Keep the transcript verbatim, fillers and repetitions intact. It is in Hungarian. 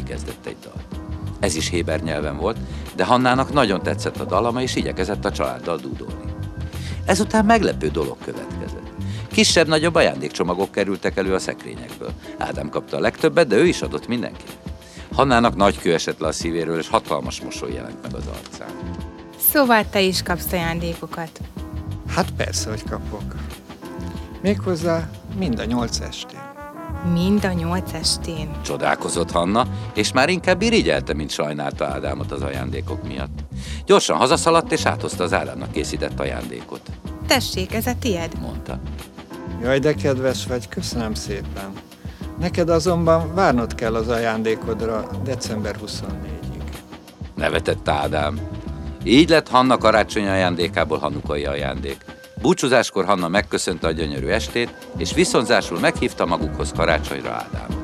kezdett egy dalt. Ez is héber nyelven volt, de Hannának nagyon tetszett a dalama, és igyekezett a családdal dúdolni. Ezután meglepő dolog következett. Kisebb-nagyobb ajándékcsomagok kerültek elő a szekrényekből. Ádám kapta a legtöbbet, de ő is adott mindenkinek. Hannának nagy kő esett le a szívéről, és hatalmas mosoly jelent meg az arcán. Szóval te is kapsz ajándékokat. Hát persze, hogy kapok. Méghozzá mind a nyolc estén. Mind a nyolc estén. Csodálkozott Hanna, és már inkább irigyelte, mint sajnálta Ádámot az ajándékok miatt. Gyorsan hazaszaladt, és áthozta az Ádámnak készített ajándékot. Tessék, ez a tied, mondta. Jaj, de kedves vagy, köszönöm szépen. Neked azonban várnod kell az ajándékodra december huszonnégyig. Nevetett Ádám. Így lett Hanna karácsonyi ajándékából hanukai ajándék. Búcsúzáskor Hanna megköszönte a gyönyörű estét, és viszonzásul meghívta magukhoz karácsonyra Ádámot.